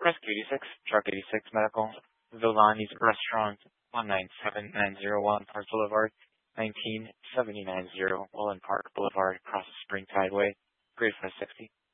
Rescue 86, Truck 86 Medical, Villani's Restaurant, 197901 Park Boulevard, 19790 Woollen Park Boulevard, across the Spring Tideway, 3560.